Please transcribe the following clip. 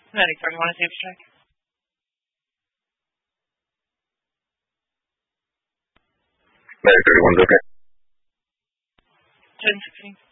Medic 31 is safe check. 31's okay. 10-16.